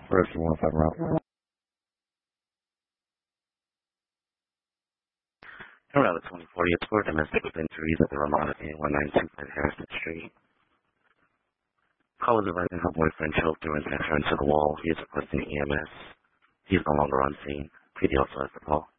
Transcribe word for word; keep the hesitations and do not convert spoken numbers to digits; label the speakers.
Speaker 1: First one five route.
Speaker 2: Around the twenty forty, it's for domestic injuries at the Ramada Inn, one nine two five Harrison Street. Call was alerting her boyfriend choked her and sent her into the wall. He is requesting E M S. He is no longer on scene. P D also has the call.